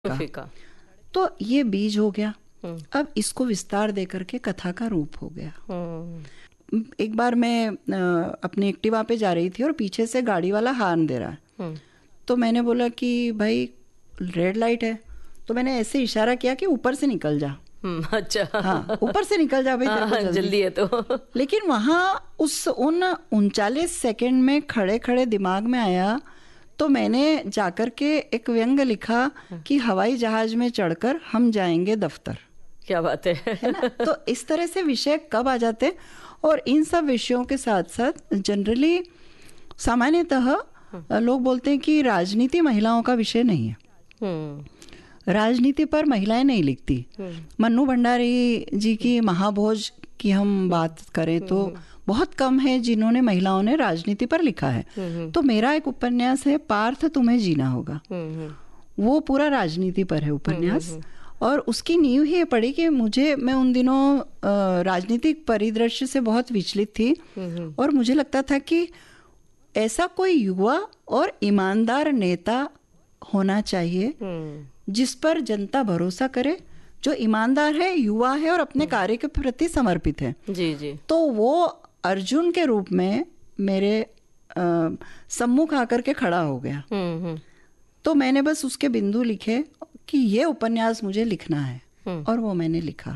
फीका। तो ये बीज हो गया। हम्म। अब इसको विस्तार दे करके कथा का रूप हो गया। हम्म। एक बार मैं अपनी एक्टिवा पे जा रही थी और पीछे से गाड़ी वाला हॉर्न दे रहा है। हम्म। तो मैंने बोला कि भाई रेड लाइट है, तो मैंने ऐसे इशारा किया कि ऊपर से निकल जा। अच्छा। हाँ, ऊपर से निकल जा भाई, तेरे को हाँ, जल्दी है तो। लेकिन वहां उन 39 सेकंड में खड़े खड़े दिमाग में आया, तो मैंने जाकर के एक व्यंग लिखा कि हवाई जहाज में चढ़कर हम जाएंगे दफ्तर। क्या बात है। है ना? तो इस तरह से विषय कब आ जाते हैं। और इन सब विषयों के साथ साथ जनरली सामान्यतः लोग बोलते हैं कि राजनीति महिलाओं का विषय नहीं है। राजनीति पर महिलाएं नहीं लिखती। मन्नू भंडारी जी की महाभोज की हम बात करें तो बहुत कम है जिन्होंने महिलाओं ने राजनीति पर लिखा है। तो मेरा एक उपन्यास है पार्थ तुम्हें जीना होगा, वो पूरा राजनीति पर है उपन्यास। और उसकी नींव ही ये पड़ी कि मैं उन दिनों राजनीतिक परिदृश्य से बहुत विचलित थी और मुझे लगता था कि ऐसा कोई युवा और ईमानदार नेता होना चाहिए जिस पर जनता भरोसा करे, जो ईमानदार है, युवा है और अपने कार्य के प्रति समर्पित है। जी जी। तो वो अर्जुन के रूप में मेरे सम्मुख आकर के खड़ा हो गया। तो मैंने बस उसके बिंदु लिखे कि ये उपन्यास मुझे लिखना है और वो मैंने लिखा।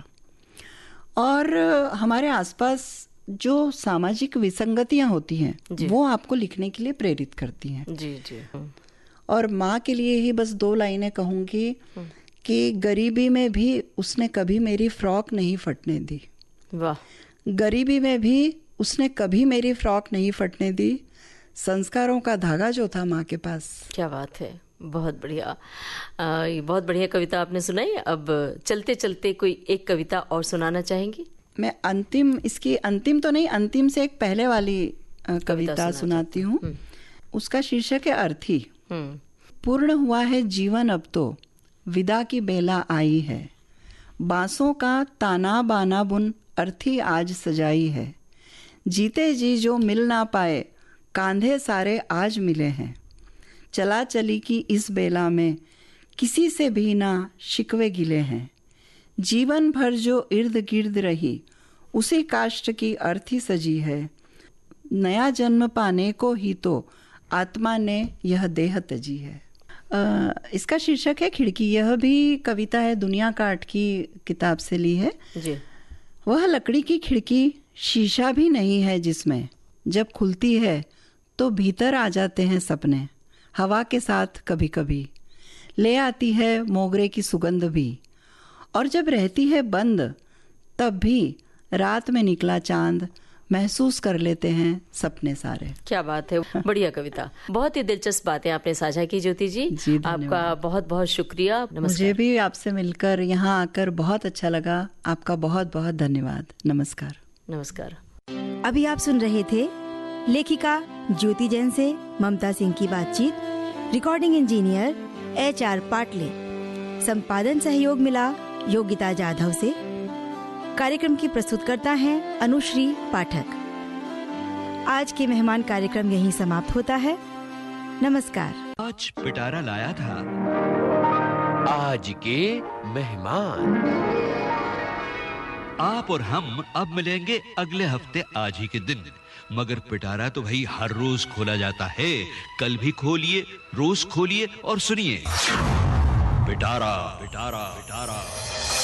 और हमारे आसपास जो सामाजिक विसंगतियां होती हैं वो आपको लिखने के लिए प्रेरित करती हैं। जी जी। और माँ के लिए ही बस 2 लाइनें कहूंगी कि गरीबी में भी उसने कभी मेरी फ्रॉक नहीं फटने दी। वाह। गरीबी में भी उसने कभी मेरी फ्रॉक नहीं फटने दी, संस्कारों का धागा जो था माँ के पास। क्या बात है, बहुत बढ़िया। ये बहुत बढ़िया कविता आपने सुनाई। अब चलते चलते कोई एक कविता और सुनाना चाहेंगी? मैं इसकी अंतिम तो नहीं, अंतिम से एक पहले वाली कविता सुनाती हूँ। उसका शीर्षक है अर्थी। पूर्ण हुआ है जीवन अब तो, विदा की बेला आई है, बांसों का ताना बाना बुन अर्थी आज सजाई है, जीते जी जो मिल ना पाए कांधे सारे आज मिले हैं, चला चली की इस बेला में किसी से भी ना शिकवे गिले हैं, जीवन भर जो इर्द गिर्द रही उसी काष्ठ की अर्थी सजी है, नया जन्म पाने को ही तो आत्मा ने यह देह तजी है। इसका शीर्षक है खिड़की। यह भी कविता है दुनिया काट की किताब से ली है जी। वह लकड़ी की खिड़की शीशा भी नहीं है जिसमें जब खुलती है तो भीतर आ जाते हैं सपने, हवा के साथ कभी कभी ले आती है मोगरे की सुगंध भी, और जब रहती है बंद तब भी रात में निकला चांद महसूस कर लेते हैं सपने सारे। क्या बात है, बढ़िया कविता। बहुत ही दिलचस्प बातें आपने साझा की ज्योति जी। आपका बहुत बहुत शुक्रिया। नमस्कार। मुझे भी आपसे मिलकर, यहाँ आकर बहुत अच्छा लगा। आपका बहुत बहुत धन्यवाद। नमस्कार। नमस्कार। अभी आप सुन रहे थे लेखिका ज्योति जैन से ममता सिंह की बातचीत। Recording engineer HR Patle. संपादन सहयोग मिला योगिता जाधव से। कार्यक्रम की प्रस्तुतकर्ता हैं अनुश्री पाठक। आज के मेहमान कार्यक्रम यहीं समाप्त होता है। नमस्कार। आज पिटारा लाया था। आज के मेहमान। आप और हम अब मिलेंगे अगले हफ्ते आज ही के दिन, मगर पिटारा तो भाई हर रोज खोला जाता है। कल भी खोलिए, रोज खोलिए और सुनिए पिटारा पिटारा पिटारा।